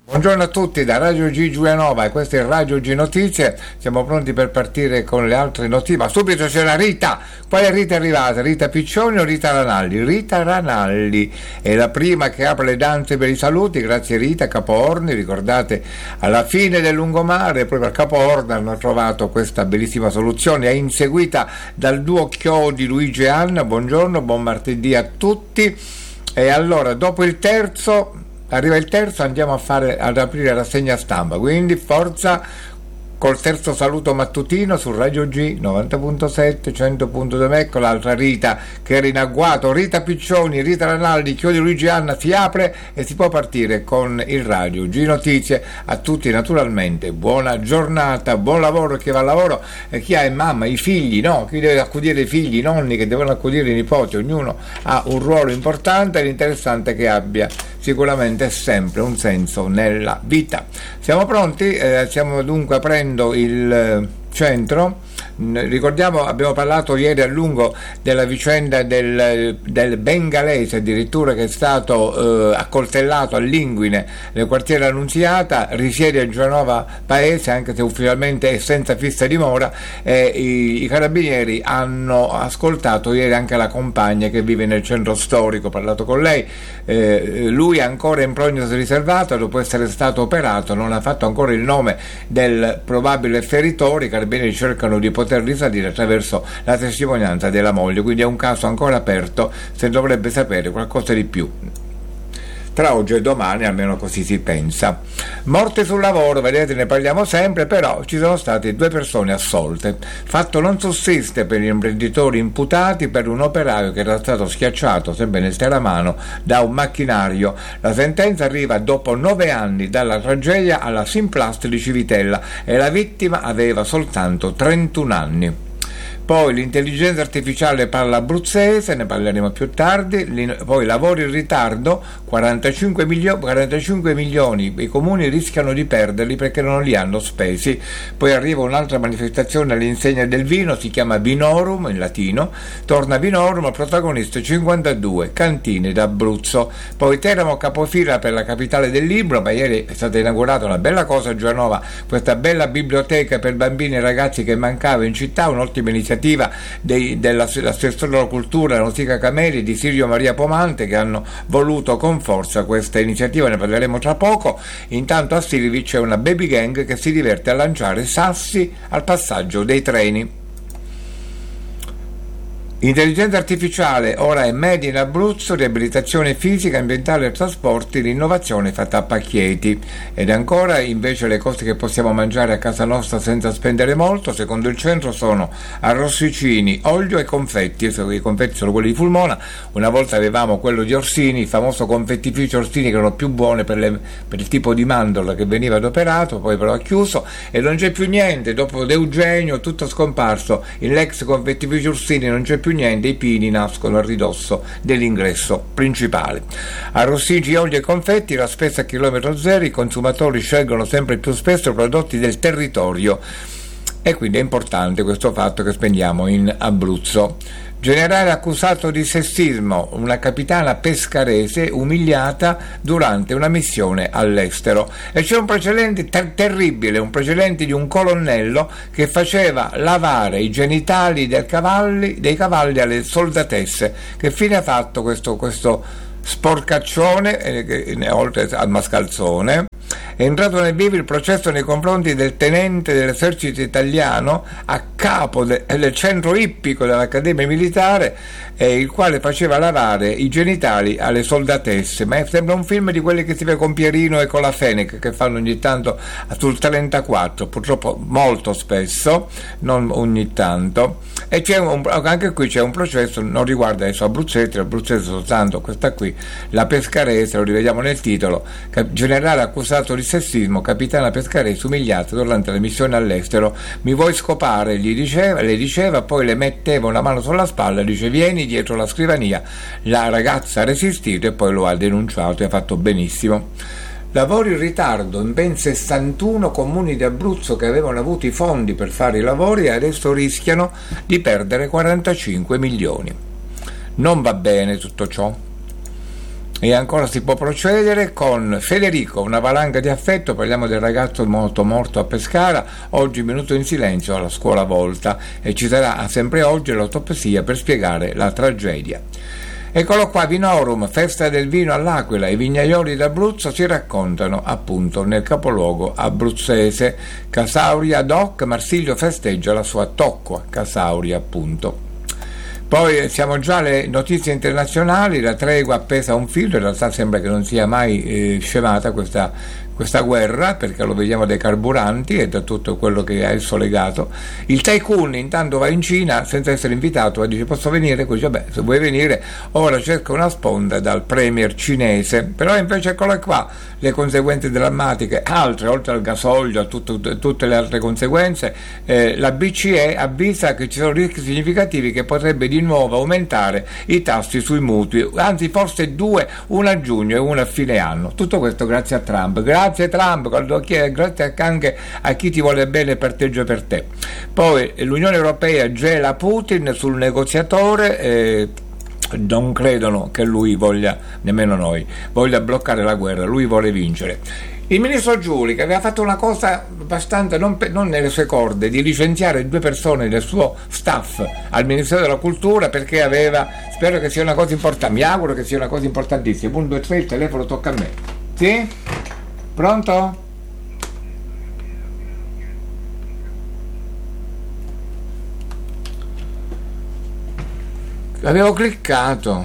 Buongiorno a tutti da Radio G Giulianova e questo è Radio G Notizie. Siamo pronti per partire con le altre notizie, ma subito c'è la Rita. Quale Rita è arrivata? Rita Piccioni o Rita Ranalli? Rita Ranalli è la prima che apre le danze per i saluti. Grazie Rita. Capo Orni, ricordate, alla fine del lungomare proprio a Capo Orni hanno trovato questa bellissima soluzione, è inseguita dal duo Chiodi Luigi e Anna. Buongiorno, buon martedì a tutti. E allora dopo il terzo arriva il terzo, andiamo ad aprire la rassegna stampa, quindi forza col terzo saluto mattutino su Radio G 90.7 100.2. ecco l'altra Rita che era in agguato. Rita Piccioni, Rita Ranaldi, Chiodi Luigi Anna, si apre e si può partire con il Radio G Notizie. A tutti naturalmente buona giornata, buon lavoro chi va al lavoro e chi ha in mamma i figli, no? Chi deve accudire i figli, i nonni che devono accudire i nipoti, ognuno ha un ruolo importante. L'interessante è che abbia sicuramente sempre un senso nella vita. Siamo pronti? Stiamo dunque aprendo il centro. Ricordiamo, abbiamo parlato ieri a lungo della vicenda del bengalese addirittura che è stato accoltellato a Linguine nel quartiere Annunziata, risiede a Giulianova Paese anche se ufficialmente è senza fissa dimora, e i carabinieri hanno ascoltato ieri anche la compagna che vive nel centro storico, ho parlato con lei, lui è ancora in prognosi riservata dopo essere stato operato, non ha fatto ancora il nome del probabile feritore. I carabinieri cercano di poter risalire attraverso la testimonianza della moglie, quindi è un caso ancora aperto, se dovrebbe sapere qualcosa di più tra oggi e domani, almeno così si pensa. Morte sul lavoro, vedete, ne parliamo sempre, però ci sono state 2 persone assolte. Fatto non sussiste per gli imprenditori imputati per un operaio che era stato schiacciato, sempre nel Teramano, da un macchinario. La sentenza arriva dopo 9 anni dalla tragedia alla Simplast di Civitella e la vittima aveva soltanto 31 anni. Poi l'intelligenza artificiale parla abruzzese, ne parleremo più tardi. Poi lavori in ritardo, 45 milioni, i comuni rischiano di perderli perché non li hanno spesi. Poi arriva un'altra manifestazione all'insegna del vino, si chiama Vinorum in latino, torna Vinorum, protagonista 52, cantine d'Abruzzo. Poi Teramo capofila per la capitale del libro, ma ieri è stata inaugurata una bella cosa a Giulianova, questa bella biblioteca per bambini e ragazzi che mancava in città, un'ottima iniziativa dell'assessore alla cultura Nausica Cameli di Sirio Maria Pomante, che hanno voluto con forza questa iniziativa, ne parleremo tra poco. Intanto a Silvi c'è una baby gang che si diverte a lanciare sassi al passaggio dei treni. Intelligenza artificiale ora è media in Abruzzo, riabilitazione fisica, ambientale e trasporti, l'innovazione fatta a pacchietti. Ed ancora invece le cose che possiamo mangiare a casa nostra senza spendere molto, secondo il centro sono arrosticini, olio e confetti. I confetti sono quelli di Fulmona, una volta avevamo quello di Orsini, il famoso confettificio Orsini, che erano più buone per il tipo di mandorla che veniva adoperato, poi però ha chiuso e non c'è più niente, dopo D'Eugenio tutto scomparso, l'ex confettificio Orsini non c'è più niente, i pini nascono a ridosso dell'ingresso principale. Arrostiggi, olio e confetti, la spesa a chilometro zero, i consumatori scelgono sempre più spesso prodotti del territorio e quindi è importante questo fatto che spendiamo in Abruzzo. Generale accusato di sessismo, una capitana pescarese umiliata durante una missione all'estero. E c'è un precedente terribile, un precedente di un colonnello che faceva lavare i genitali dei cavalli alle soldatesse. Che fine ha fatto questo sporcaccione, oltre al mascalzone? È entrato nel vivo il processo nei confronti del tenente dell'esercito italiano a capo del centro ippico dell'Accademia Militare, il quale faceva lavare i genitali alle soldatesse. Ma sembra un film di quelli che si vede con Pierino e con la Fenech, che fanno ogni tanto sul 34, purtroppo molto spesso, non ogni tanto. E anche qui c'è un processo, non riguarda adesso abruzzese soltanto questa qui, la pescarese, lo rivediamo nel titolo, generale accusato di sessismo, capitana pescarese umiliata durante la missione all'estero. Mi vuoi scopare? Le diceva, poi le metteva una mano sulla spalla, dice vieni dietro la scrivania. La ragazza ha resistito e poi lo ha denunciato e ha fatto benissimo. Lavori in ritardo in ben 61 comuni di Abruzzo che avevano avuto i fondi per fare i lavori e adesso rischiano di perdere 45 milioni. Non va bene tutto ciò. E ancora si può procedere con Federico, una valanga di affetto, parliamo del ragazzo morto a Pescara, oggi minuto in silenzio alla scuola Volta, e ci sarà sempre oggi l'autopsia per spiegare la tragedia. Eccolo qua, Vinorum, festa del vino all'Aquila, i vignaioli d'Abruzzo si raccontano appunto nel capoluogo abruzzese. Casauria Doc, Marsilio festeggia la sua Tocqua, Casauria appunto. Poi siamo già alle notizie internazionali, la tregua appesa a un filo, in realtà sembra che non sia mai scemata questa guerra, perché lo vediamo dai carburanti e da tutto quello che è a esso legato. Il tycoon intanto va in Cina senza essere invitato, e dice posso venire? Così vabbè, se vuoi venire, ora cerca una sponda dal premier cinese, però invece eccole qua le conseguenze drammatiche, altre, oltre al gasolio, a tutte le altre conseguenze. La BCE avvisa che ci sono rischi significativi che potrebbe di nuovo aumentare i tassi sui mutui, anzi forse due, una a giugno e una a fine anno. Tutto questo grazie a Trump. Grazie Trump, grazie anche a chi ti vuole bene per te e per te. Poi l'Unione Europea gela Putin sul negoziatore, non credono che lui voglia, nemmeno noi, voglia bloccare la guerra, lui vuole vincere. Il ministro Giuli, che aveva fatto una cosa abbastanza non nelle sue corde, di licenziare 2 persone del suo staff al Ministero della Cultura perché spero che sia una cosa importante, mi auguro che sia una cosa importantissima. 1, 2, 3, il telefono tocca a me. Sì? Pronto? Avevo cliccato.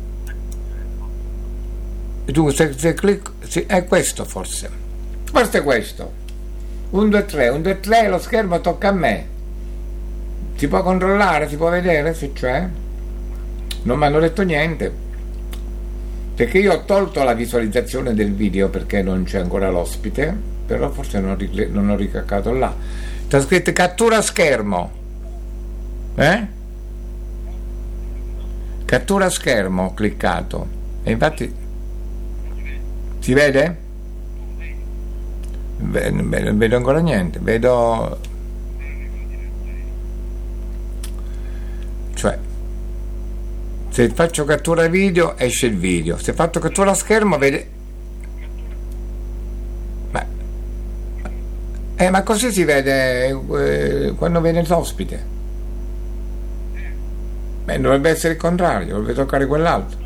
E tu se clicco, sì, è questo forse. Forse è questo. 1, 2, 3, 1, 2, 3, lo schermo tocca a me. Si può controllare, si può vedere se c'è? Non mi hanno detto niente. Perché io ho tolto la visualizzazione del video perché non c'è ancora l'ospite, però forse non ho ricaccato là. C'è scritto cattura schermo. Cattura schermo, ho cliccato. E infatti si vede? Non vedo ancora niente, vedo, cioè se faccio cattura video esce il video, se faccio cattura schermo vede, ma così si vede quando viene l'ospite. Dovrebbe essere il contrario, dovrebbe toccare quell'altro.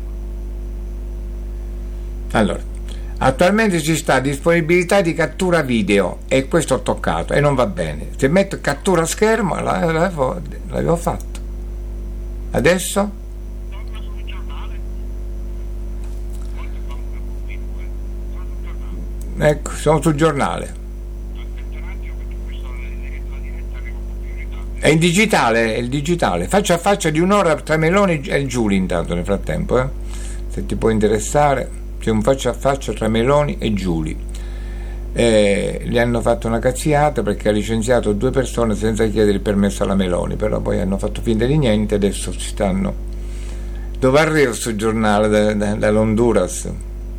Allora, attualmente ci sta disponibilità di cattura video e questo ho toccato e non va bene. Se metto cattura schermo l'avevo fatto. Adesso? Ecco, sono sul giornale. È in digitale, è il digitale. Faccia a faccia di un'ora tra Meloni e Giuli intanto nel frattempo, se ti può interessare. C'è un faccia a faccia tra Meloni e Giuli. Gli hanno fatto una cazziata perché ha licenziato 2 persone senza chiedere il permesso alla Meloni, però poi hanno fatto finta di niente, adesso ci stanno. Dove arriva sul giornale dall'Honduras?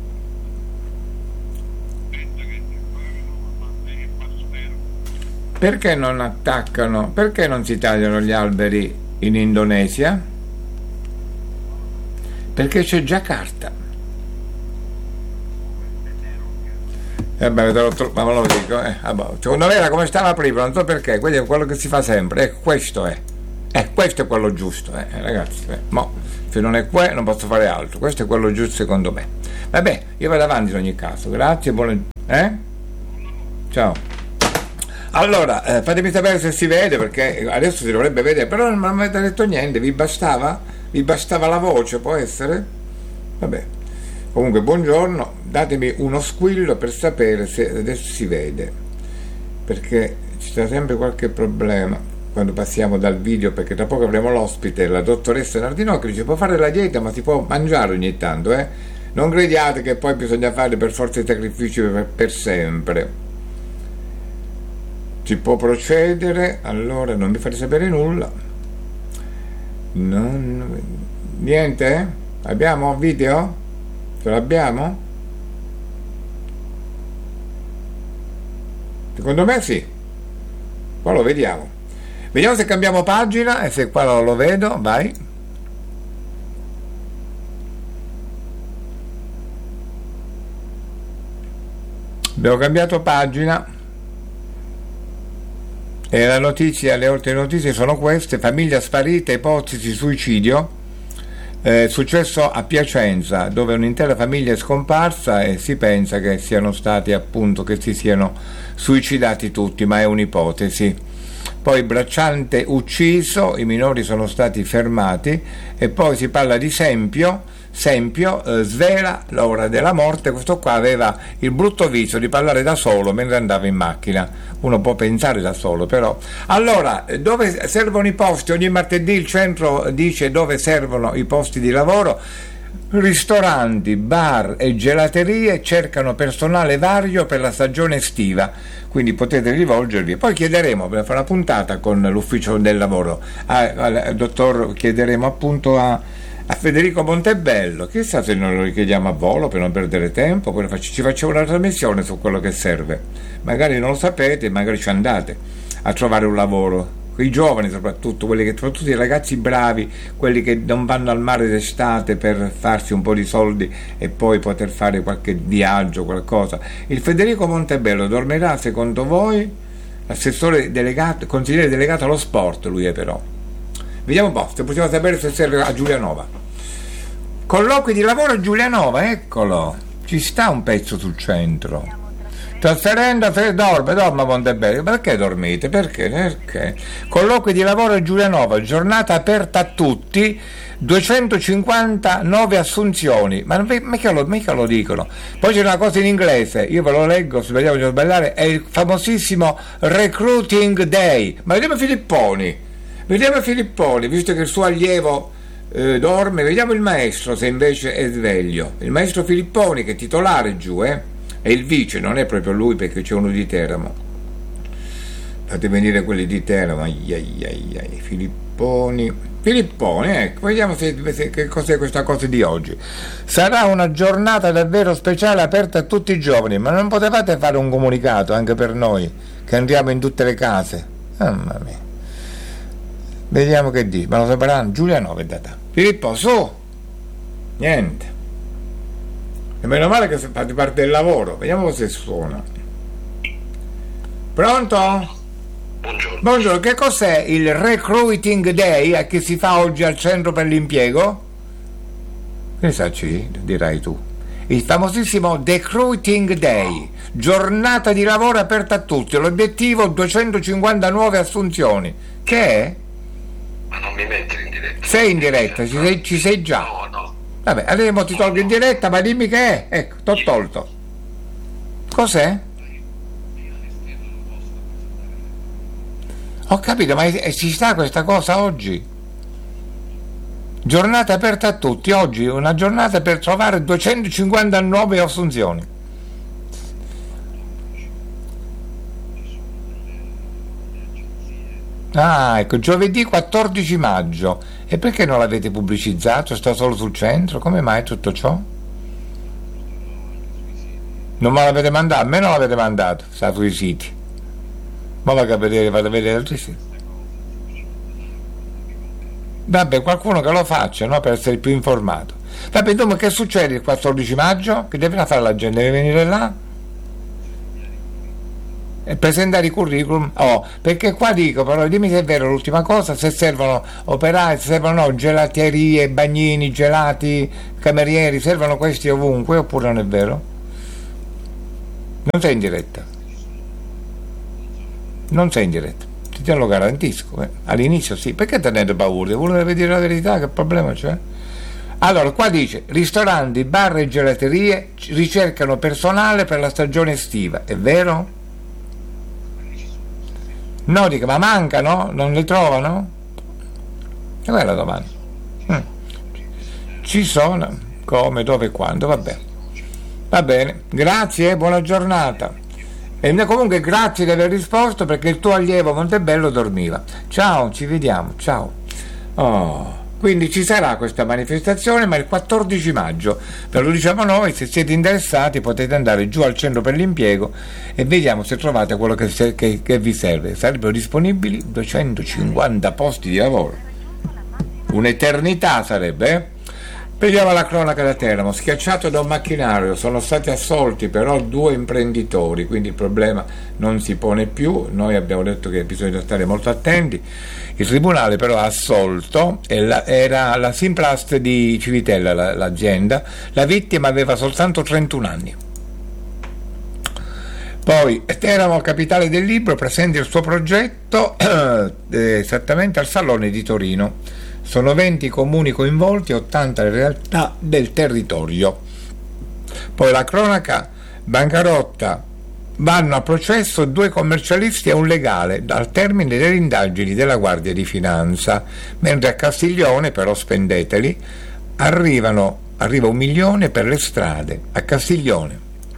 Perché non attaccano? Perché non si tagliano gli alberi in Indonesia? Perché c'è Giacarta. Ma ve lo dico, secondo me era come stava prima, non so perché, quello è quello che si fa sempre, questo è quello giusto, ragazzi, se non è qua non posso fare altro, questo è quello giusto secondo me. Vabbè, io vado avanti in ogni caso, grazie, ciao. Allora, fatemi sapere se si vede, perché adesso si dovrebbe vedere, però non mi avete detto niente, vi bastava la voce, può essere? Vabbè. Comunque buongiorno, datemi uno squillo per sapere se adesso si vede, perché ci sta sempre qualche problema quando passiamo dal video, perché tra poco avremo l'ospite, la dottoressa Nardino, che dice può fare la dieta ma si può mangiare ogni tanto, non crediate che poi bisogna fare per forza i sacrifici per sempre. Si può procedere, allora non mi fate sapere nulla. Niente? Abbiamo video? Ce l'abbiamo? Secondo me sì. Qua lo vediamo. Vediamo se cambiamo pagina e se qua lo vedo, vai. Abbiamo cambiato pagina e la notizia, le ultime notizie sono queste: famiglia sparita, ipotesi suicidio. Successo a Piacenza, dove un'intera famiglia è scomparsa e si pensa che siano stati, appunto, che si siano suicidati tutti, ma è un'ipotesi. Poi bracciante ucciso, i minori sono stati fermati, e poi si parla di Sempio, svela l'ora della morte. Questo qua aveva il brutto vizio di parlare da solo mentre andava in macchina. Uno può pensare da solo, però. Allora, dove servono i posti? Ogni martedì il centro dice dove servono i posti di lavoro. Ristoranti, bar e gelaterie cercano personale vario per la stagione estiva, quindi potete rivolgervi. Poi chiederemo, per fare una puntata con l'ufficio del lavoro, al dottor, chiederemo appunto a Federico Montebello, chissà se non lo richiediamo a volo per non perdere tempo, poi ci facciamo una trasmissione su quello che serve. Magari non lo sapete, magari ci andate a trovare un lavoro. I giovani soprattutto, soprattutto i ragazzi bravi, quelli che non vanno al mare d'estate per farsi un po' di soldi e poi poter fare qualche viaggio, qualcosa. Il Federico Montebello dormirà, secondo voi? Assessore delegato, consigliere delegato allo sport, lui è però. Vediamo un po', se possiamo sapere se serve a Giulianova. Colloqui di lavoro a Giulianova, eccolo, ci sta un pezzo sul centro. Trasferendo, dorme Montebello. Perché dormite? Perché? Colloqui di lavoro a Giulianova, giornata aperta a tutti, 259 assunzioni. Ma mica lo dicono. Poi c'è una cosa in inglese, io ve lo leggo, se vediamo di sbagliare, è il famosissimo Recruiting Day. Ma vediamo Filipponi, visto che il suo allievo dorme, vediamo il maestro se invece è sveglio. Il maestro Filipponi, che è titolare giù, è il vice, non è proprio lui, perché c'è uno di Teramo. Fate venire quelli di Teramo. Filipponi, ecco, vediamo che cos'è questa cosa di oggi. Sarà una giornata davvero speciale, aperta a tutti i giovani, ma non potevate fare un comunicato anche per noi che andiamo in tutte le case? Mamma mia. Vediamo che dice, ma lo sapranno. Giulianova è data. Filippo, su! Niente. E meno male che fate parte del lavoro. Vediamo se suona. Pronto? Buongiorno, che cos'è il Recruiting Day che si fa oggi al centro per l'impiego? Che sacci, dirai tu. Il famosissimo Recruiting Day, giornata di lavoro aperta a tutti. L'obiettivo 250 nuove assunzioni. Che è? Ma non mi metti in diretta. Sei in diretta, ci sei già. No. Vabbè, adesso ti tolgo in diretta, ma dimmi che è. Ecco, t'ho tolto. Cos'è? Ho capito, ma ci sta questa cosa oggi? Giornata aperta a tutti, oggi una giornata per trovare 250 nuove assunzioni. Ah, ecco, giovedì 14 maggio. E perché non l'avete pubblicizzato? Sta solo sul centro? Come mai tutto ciò? Non me l'avete mandato? A me non l'avete mandato, sta sui siti. Ma vado a vedere altri siti. Vabbè, qualcuno che lo faccia, no? Per essere più informato. Vabbè, insomma, che succede il 14 maggio? Che deve fare la gente? Deve venire là? E presentare i curriculum. Perché qua dico, però dimmi se è vero l'ultima cosa, se servono operai, se servono gelaterie, bagnini, gelati, camerieri, servono questi ovunque, oppure non è vero? Non sei in diretta, te lo garantisco. All'inizio sì, perché tenete paura? Uno deve dire la verità, che problema c'è? Allora, qua dice, ristoranti, bar e gelaterie ricercano personale per la stagione estiva, è vero? No, dico, ma mancano? Non li trovano? E quella è la domanda. Ci sono, come, dove e quando, vabbè. Va bene, grazie, buona giornata. E comunque grazie di aver risposto, perché il tuo allievo Montebello dormiva. Ciao, ci vediamo, ciao. Quindi ci sarà questa manifestazione, ma il 14 maggio, ve lo diciamo noi. Se siete interessati potete andare giù al centro per l'impiego e vediamo se trovate quello che vi serve. Sarebbero disponibili 250 posti di lavoro, un'eternità sarebbe, Vediamo la cronaca da Teramo. Schiacciato da un macchinario, sono stati assolti però 2 imprenditori, quindi il problema non si pone più. Noi abbiamo detto che bisogna stare molto attenti. Il tribunale però ha assolto, era la Simplast di Civitella l'azienda, la vittima aveva soltanto 31 anni. Poi Teramo, capitale del libro, presenta il suo progetto esattamente al Salone di Torino. Sono 20 comuni coinvolti, 80 le realtà del territorio. Poi la cronaca, bancarotta, vanno a processo 2 commercialisti e un legale al termine delle indagini della Guardia di Finanza, mentre a Castiglione, però spendeteli, arriva 1 milione per le strade a Castiglione.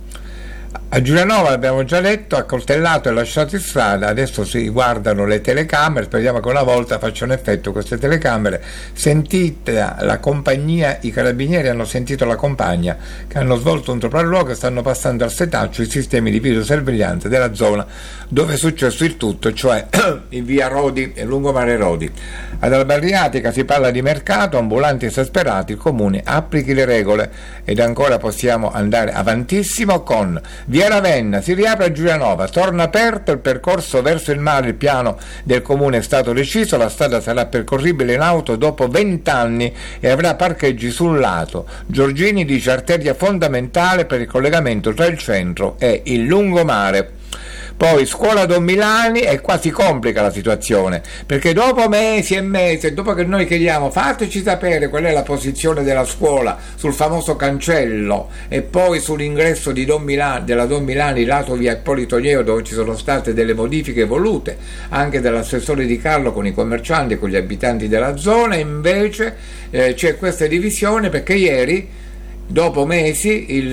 A Giulianova, l'abbiamo già letto, accoltellato e lasciato in strada. Adesso si guardano le telecamere, speriamo che una volta facciano effetto queste telecamere. Sentita la compagnia, i carabinieri hanno sentito la compagna che hanno svolto un sopralluogo e stanno passando al setaccio i sistemi di videosorveglianza della zona dove è successo il tutto, cioè in via Rodi e lungomare Rodi. Ad Alba Adriatica si parla di mercato, ambulanti esasperati, il comune applichi le regole. Ed ancora possiamo andare avantissimo con via Ravenna, si riapre a Giulianova, torna aperto il percorso verso il mare, il piano del comune è stato deciso, la strada sarà percorribile in auto dopo 20 anni e avrà parcheggi sul lato. Giorgini dice arteria fondamentale per il collegamento tra il centro e il lungomare. Poi scuola Don Milani, e qua si complica la situazione, perché dopo mesi e mesi, dopo che noi chiediamo fateci sapere qual è la posizione della scuola sul famoso cancello e poi sull'ingresso di della Don Milani lato via Ippolito Lieo, dove ci sono state delle modifiche volute anche dall'assessore Di Carlo con i commercianti e con gli abitanti della zona, invece c'è questa divisione perché ieri, dopo mesi,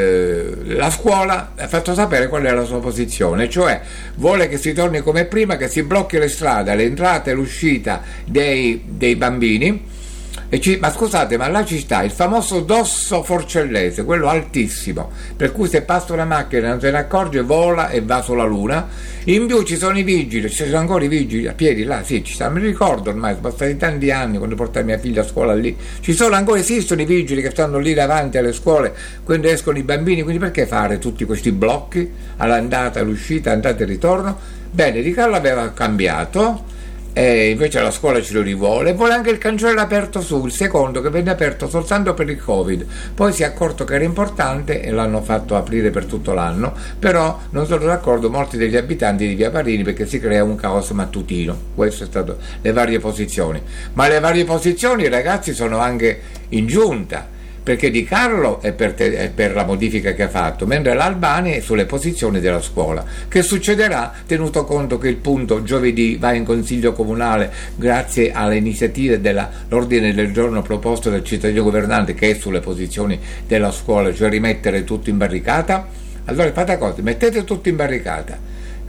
la scuola ha fatto sapere qual è la sua posizione, cioè vuole che si torni come prima, che si blocchi le strade, l'entrata e l'uscita dei bambini. Ma scusate, ma là ci sta il famoso dosso forcellese, quello altissimo, per cui se passa una macchina non se ne accorge, vola e va sulla luna. In più ci sono i vigili, ci sono ancora i vigili a piedi là, sì, ci stanno, mi ricordo ormai, sono passati tanti anni quando portai mia figlia a scuola lì, ci sono ancora, esistono i vigili che stanno lì davanti alle scuole quando escono i bambini, quindi perché fare tutti questi blocchi all'andata, all'uscita, andata e ritorno? Bene, Di Carlo aveva cambiato, e invece la scuola ce lo rivuole, vuole anche il cancello aperto su, il secondo che venne aperto soltanto per il Covid, poi si è accorto che era importante e l'hanno fatto aprire per tutto l'anno, però non sono d'accordo molti degli abitanti di via Parini perché si crea un caos mattutino. Queste sono state le varie posizioni, ma le varie posizioni, ragazzi, sono anche in giunta, perché Di Carlo è per la modifica che ha fatto, mentre l'Albani è sulle posizioni della scuola. Che succederà tenuto conto che il punto giovedì va in consiglio comunale grazie alle iniziative dell'ordine del giorno proposto dal cittadino governante, che è sulle posizioni della scuola, cioè rimettere tutto in barricata? Allora fate cose, mettete tutto in barricata,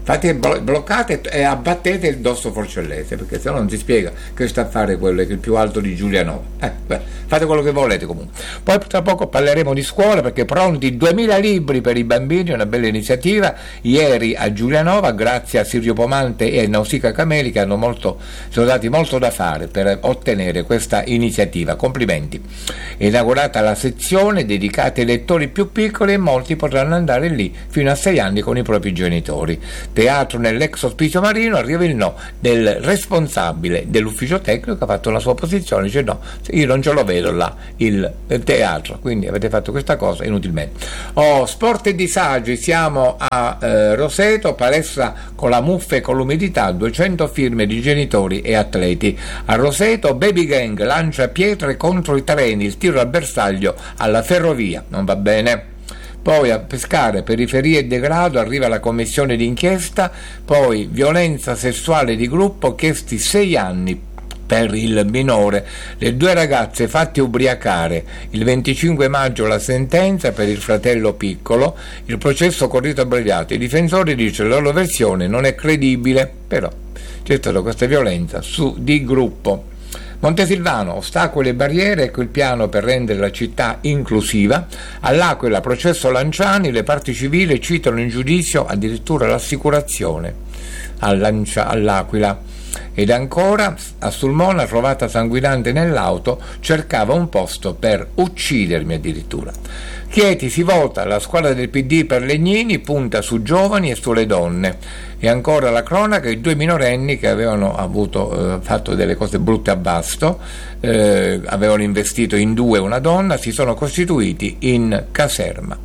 bloccate e abbattete il dosso forcellese, perché se no non si spiega che sta a fare quello che è il più alto di Giulianova. Fate quello che volete comunque. Poi tra poco parleremo di scuola, perché pronti 2000 libri per i bambini, una bella iniziativa ieri a Giulianova grazie a Silvio Pomante e Nausicaa Cameli, che sono dati molto da fare per ottenere questa iniziativa. Complimenti. È inaugurata la sezione dedicata ai lettori più piccoli e molti potranno andare lì fino a 6 anni con i propri genitori. Teatro nell'ex Ospizio Marino, arriva il no del responsabile dell'ufficio tecnico che ha fatto la sua posizione, dice no, io non ce lo vedo là il teatro, quindi avete fatto questa cosa inutilmente. Sport e disagi, siamo a Roseto, palestra con la muffa e con l'umidità, 200 firme di genitori e atleti. A Roseto Baby Gang lancia pietre contro i treni, il tiro al bersaglio alla ferrovia, non va bene. Poi a Pescara, periferia e degrado, arriva la commissione d'inchiesta, poi violenza sessuale di gruppo, chiesti 6 anni per il minore, le 2 ragazze fatte ubriacare, il 25 maggio la sentenza per il fratello piccolo, il processo con rito abbreviato, i difensori dicono la loro versione non è credibile, però c'è stata questa violenza di gruppo. Montesilvano, ostacoli e barriere, ecco il piano per rendere la città inclusiva. All'Aquila, processo Lanciani, le parti civili citano in giudizio addirittura l'assicurazione all'Aquila. Ed ancora, a Sulmona, trovata sanguinante nell'auto, cercava un posto per uccidermi addirittura. Chieti, si vota, la squadra del PD per Legnini punta su giovani e sulle donne. E ancora la cronaca, i 2 minorenni che avevano fatto delle cose brutte a Vasto, avevano investito in 2 una donna, si sono costituiti in caserma.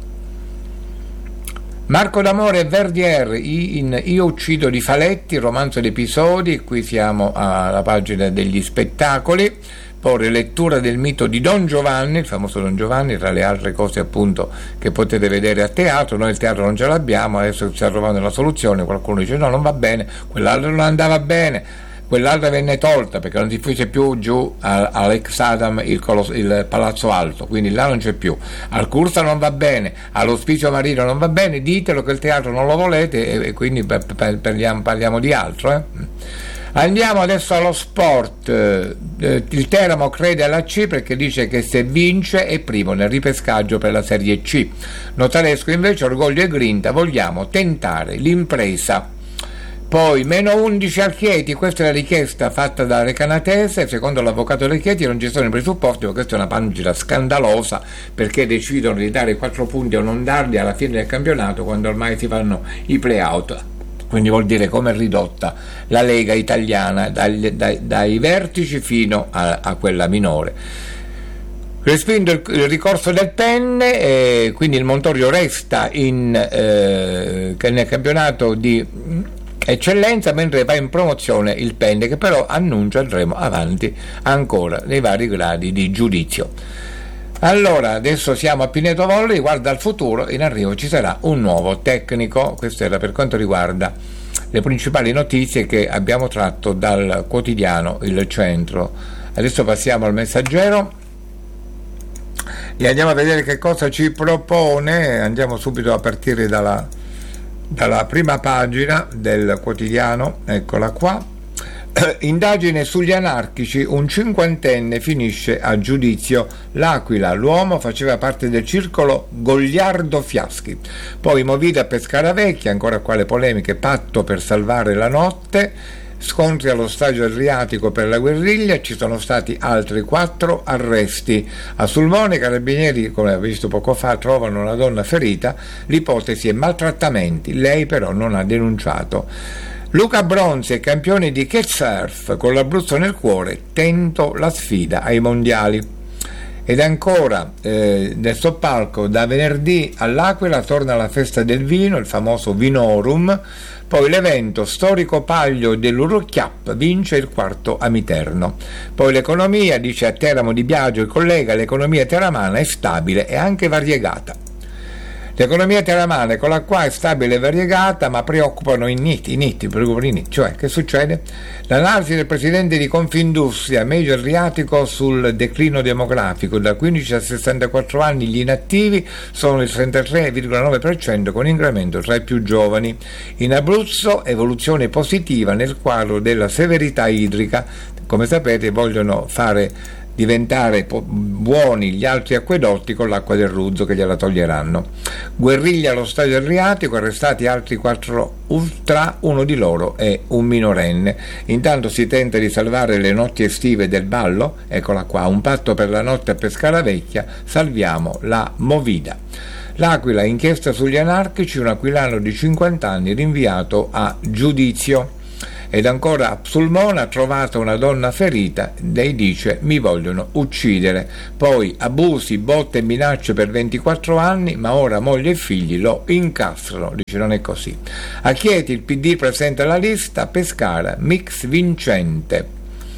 Marco D'Amore e Verdier in Io uccido di Faletti, romanzo ed episodi, qui siamo alla pagina degli spettacoli. Poi lettura del mito di Don Giovanni, il famoso Don Giovanni, tra le altre cose appunto che potete vedere a teatro. Noi il teatro non ce l'abbiamo, adesso stiamo trovando una soluzione, qualcuno dice no, non va bene, quell'altro non andava bene, quell'altra venne tolta perché non si fece più giù all'ex Adam il Palazzo Alto, quindi là non c'è più. Al Cursa non va bene, all'Ospizio Marino non va bene, ditelo che il teatro non lo volete e quindi parliamo di altro. Andiamo adesso allo sport. Il Teramo crede alla C perché dice che se vince è primo nel ripescaggio per la Serie C. Notaresco invece, orgoglio e grinta, vogliamo tentare l'impresa. Poi meno 11 al Chieti, questa è la richiesta fatta da Recanatese. Secondo l'avvocato del Chieti non ci sono i presupposti, ma questa è una pagina scandalosa perché decidono di dare 4 punti o non darli alla fine del campionato quando ormai si fanno i play-out. Quindi vuol dire come è ridotta la Lega italiana dai vertici fino a quella minore. Respinto il ricorso del Penne, quindi il Montorio resta nel campionato di eccellenza, mentre va in promozione il Penne, che però annuncia andremo avanti ancora nei vari gradi di giudizio. Allora, adesso siamo a Pineto Volley, guarda al futuro, in arrivo ci sarà un nuovo tecnico. Questo era per quanto riguarda le principali notizie che abbiamo tratto dal quotidiano Il Centro. Adesso passiamo al Messaggero e andiamo a vedere che cosa ci propone. Andiamo subito a partire dalla prima pagina del quotidiano, eccola qua. Indagine sugli anarchici, un 50enne finisce a giudizio. L'Aquila, l'uomo faceva parte del circolo Gogliardo Fiaschi. Poi movida a Pescaravecchia, ancora qua le polemiche, patto per salvare la notte, scontri allo stadio Adriatico per la guerriglia, ci sono stati altri 4 arresti. A Sulmone i carabinieri, come abbiamo visto poco fa, trovano una donna ferita, l'ipotesi è maltrattamenti, lei però non ha denunciato. Luca Bronzi è campione di kitesurf, con l'Abruzzo nel cuore, tento la sfida ai mondiali. Ed ancora nel soppalco, da venerdì all'Aquila torna la festa del vino, il famoso Vinorum. Poi l'evento storico Paglio dell'Uruchiap vince il 4° Amiterno. Poi l'economia, dice a Teramo Di Biagio il collega, l'economia teramana è stabile e anche variegata. L'economia teramana, eccola qua, è stabile e variegata, ma preoccupano i niti. Cioè, che succede? L'analisi del presidente di Confindustria, Medio Adriatico, sul declino demografico. Da 15 a 64 anni gli inattivi sono il 33,9%, con incremento tra i più giovani. In Abruzzo, evoluzione positiva nel quadro della severità idrica. Come sapete, vogliono fare diventare buoni gli altri acquedotti con l'acqua del Ruzzo, che gliela toglieranno. Guerriglia allo stadio Adriatico, arrestati altri 4 ultra, uno di loro è un minorenne. Intanto si tenta di salvare le notti estive del ballo, eccola qua, un patto per la notte a Pescaravecchia, salviamo la Movida. L'Aquila, inchiesta sugli anarchici, un aquilano di 50 anni rinviato a giudizio. Ed ancora a Sulmona, trovata una donna ferita, lei dice mi vogliono uccidere. Poi abusi, botte e minacce per 24 anni, ma ora moglie e figli lo incastrano, dice non è così. A Chieti il PD presenta la lista, Pescara, mix vincente.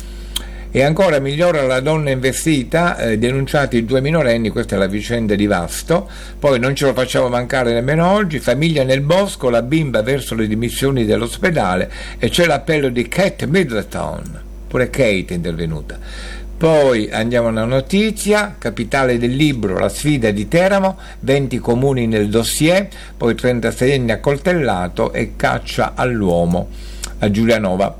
E ancora migliora la donna investita, denunciati i 2 minorenni, questa è la vicenda di Vasto. Poi non ce lo facciamo mancare nemmeno oggi, famiglia nel bosco, la bimba verso le dimissioni dell'ospedale e c'è l'appello di Kate Middleton, pure Kate è intervenuta. Poi andiamo a una notizia, capitale del libro, la sfida di Teramo, 20 comuni nel dossier, poi 36enne accoltellato e caccia all'uomo a Giulianova.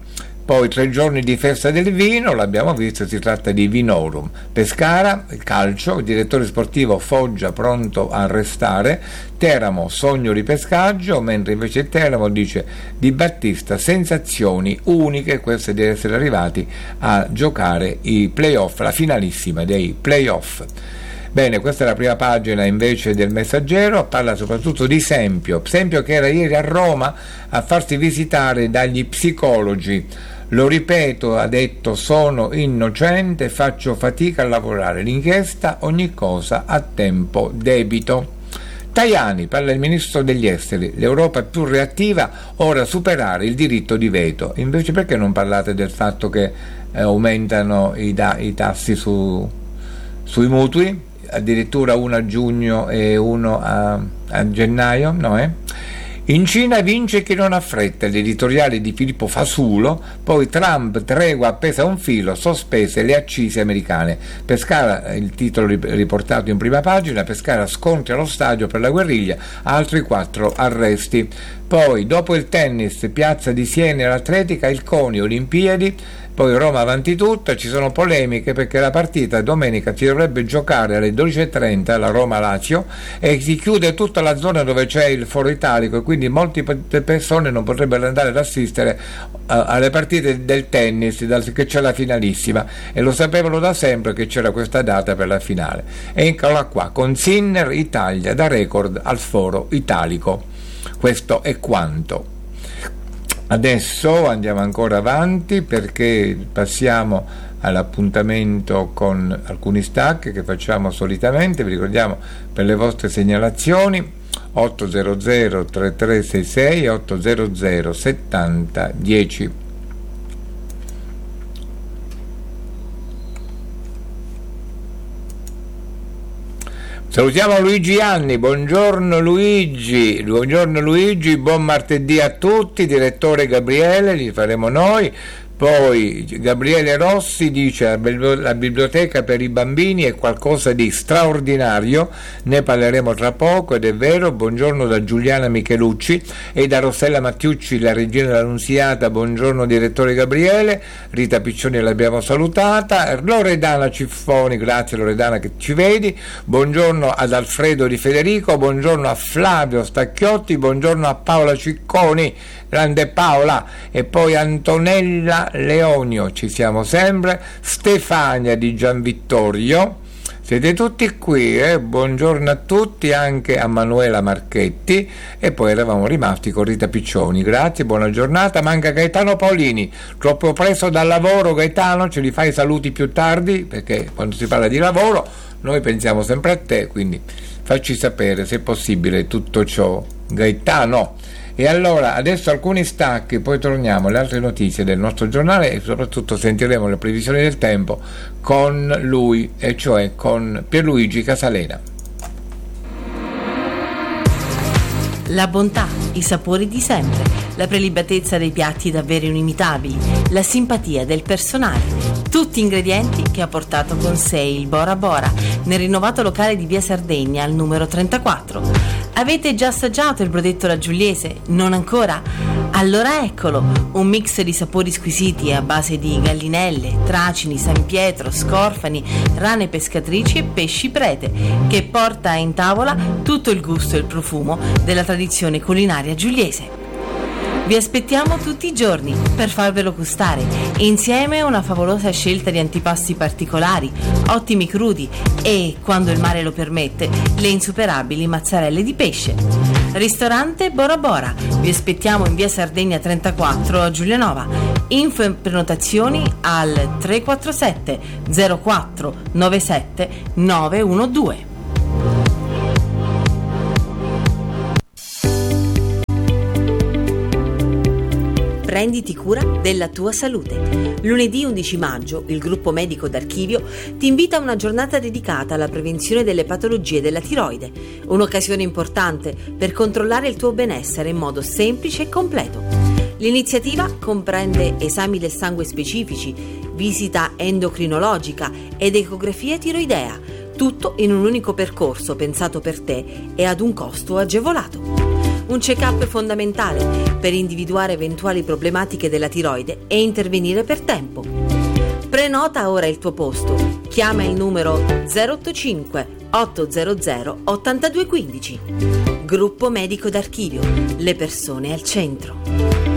Poi 3 giorni di festa del vino, l'abbiamo visto, si tratta di Vinorum. Pescara, calcio, il direttore sportivo Foggia pronto a restare, Teramo sogno ripescaggio, mentre invece il Teramo dice Di Battista sensazioni uniche, queste di essere arrivati a giocare i playoff, la finalissima dei playoff. Bene, questa è la prima pagina invece del Messaggero, parla soprattutto di Sempio che era ieri a Roma a farsi visitare dagli psicologi. Lo ripeto, ha detto, sono innocente, faccio fatica a lavorare, l'inchiesta ogni cosa a tempo debito. Tajani, parla il ministro degli esteri, l'Europa è più reattiva, ora superare il diritto di veto. Invece perché non parlate del fatto che aumentano i tassi sui mutui? Addirittura uno a giugno e uno a gennaio, no? In Cina vince chi non ha fretta, l'editoriale di Filippo Fasulo, poi Trump tregua appesa a un filo, sospese le accise americane. Pescara, il titolo riportato in prima pagina, Pescara scontri allo stadio per la guerriglia, altri 4 arresti. Poi dopo il tennis, Piazza di Siena e l'atletica, il CONI, Olimpiadi. Poi Roma avanti tutta, ci sono polemiche perché la partita domenica si dovrebbe giocare alle 12:30 la Roma-Lazio e si chiude tutta la zona dove c'è il foro italico e quindi molte persone non potrebbero andare ad assistere alle partite del tennis che c'è la finalissima, e lo sapevano da sempre che c'era questa data per la finale. E eccola qua, con Sinner Italia da record al foro italico. Questo è quanto. Adesso andiamo ancora avanti perché passiamo all'appuntamento con alcuni stacchi che facciamo solitamente. Vi ricordiamo per le vostre segnalazioni 800 3366 800 70 10. Salutiamo Luigi Anni, buongiorno Luigi, buon martedì a tutti, direttore Gabriele, li faremo noi. Poi Gabriele Rossi dice la biblioteca per i bambini è qualcosa di straordinario, ne parleremo tra poco ed è vero. Buongiorno da Giuliana Michelucci e da Rossella Mattiucci, la regina dell'Annunziata, buongiorno direttore Gabriele. Rita Piccioni l'abbiamo salutata. Loredana Ciffoni, grazie Loredana che ci vedi, buongiorno ad Alfredo Di Federico, buongiorno a Flavio Stacchiotti, buongiorno a Paola Cicconi, grande Paola, e poi Antonella Leonio, ci siamo sempre, Stefania di Gian Vittorio, siete tutti qui, buongiorno a tutti, anche a Manuela Marchetti, e poi eravamo rimasti con Rita Piccioni, grazie, buona giornata. Manca Gaetano Paolini, troppo preso dal lavoro Gaetano, ce li fai i saluti più tardi, perché quando si parla di lavoro noi pensiamo sempre a te, quindi facci sapere se è possibile tutto ciò Gaetano. E allora adesso alcuni stacchi, poi torniamo alle altre notizie del nostro giornale e soprattutto sentiremo le previsioni del tempo con lui, e cioè con Pierluigi Casalena. La bontà, i sapori di sempre, la prelibatezza dei piatti davvero inimitabili, la simpatia del personale, tutti ingredienti che ha portato con sé il Bora Bora nel rinnovato locale di Via Sardegna al numero 34. Avete già assaggiato il brodetto alla Giuliese? Non ancora? Allora eccolo, un mix di sapori squisiti a base di gallinelle, tracini, San Pietro, scorfani, rane pescatrici e pesci prete, che porta in tavola tutto il gusto e il profumo della tradizione culinaria giuliese. Vi aspettiamo tutti i giorni per farvelo gustare, insieme a una favolosa scelta di antipasti particolari, ottimi crudi e, quando il mare lo permette, le insuperabili mozzarelle di pesce. Ristorante Bora Bora, vi aspettiamo in Via Sardegna 34 a Giulianova. Info e prenotazioni al 347 04 97 912. Prenditi cura della tua salute. Lunedì 11 maggio il gruppo medico d'archivio ti invita a una giornata dedicata alla prevenzione delle patologie della tiroide, un'occasione importante per controllare il tuo benessere in modo semplice e completo. L'iniziativa comprende esami del sangue specifici, visita endocrinologica ed ecografia tiroidea, tutto in un unico percorso pensato per te e ad un costo agevolato. Un check-up fondamentale per individuare eventuali problematiche della tiroide e intervenire per tempo. Prenota ora il tuo posto. Chiama il numero 085 800 8215. Gruppo Medico d'Archivio. Le persone al centro.